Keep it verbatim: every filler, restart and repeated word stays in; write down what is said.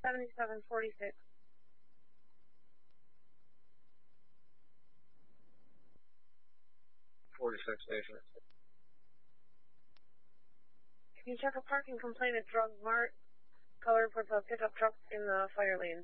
seventy-seven forty-six. forty-six station. Can you check a parking complaint at Drug Mart? Color report for a pickup truck in the fire lane.